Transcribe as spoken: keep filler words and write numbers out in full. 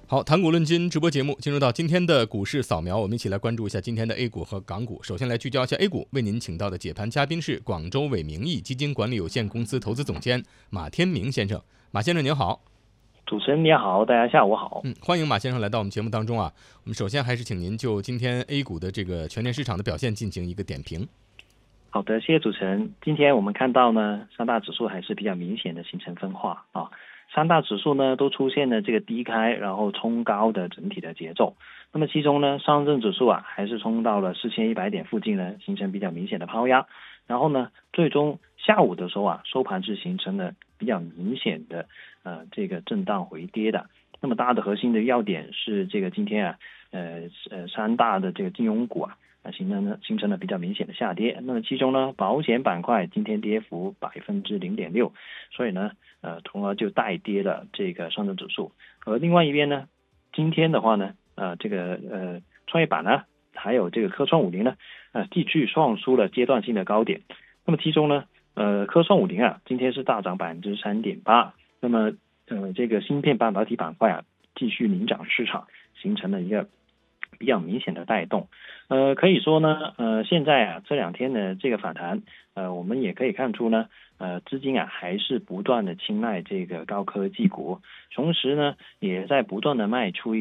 好，谈股论金直播节目进入到今天的股市扫描，我们一起来关注一下今天的 A 股和港股。首先来聚焦一下 A 股，为您请到的解盘嘉宾是广州伟明义基金管理有限公司投资总监马天明先生。马先生您好。 主持人你好，大家下午好。 嗯，欢迎马先生来到我们节目当中啊。我们首先还是请您就今天 A 股的这个全年市场的表现进行一个点评。 好的，谢谢主持人。今天我们看到呢，三大指数还是比较明显的形成分化啊。三大指数呢都出现了这个低开然后冲高的整体的节奏。那么其中呢，上证指数啊还是冲到了四千一百点附近呢，形成比较明显的抛压。然后呢，最终下午的时候啊，收盘是形成了比较明显的呃这个震荡回跌的。那么大的核心的要点是这个今天啊呃呃三大的这个金融股啊。啊，形成了形成了比较明显的下跌。那么其中呢，保险板块今天跌幅百分之零点六，所以呢，呃，从而就带跌了这个上证指数。而另外一边呢，今天的话呢，呃，这个呃创业板呢，还有这个科创五零呢，呃，继续创出了阶段性的高点。那么其中呢，呃，科创五零啊，今天是大涨百分之三点八。那么呃，这个芯片半导体板块啊，继续领涨市场，形成了一个比较明显的带动。呃，可以说呢，呃，现在啊这两天的这个反弹，呃，我们也可以看出呢，呃，资金啊还是不断的青睐这个高科技股，同时呢，也在不断的卖出一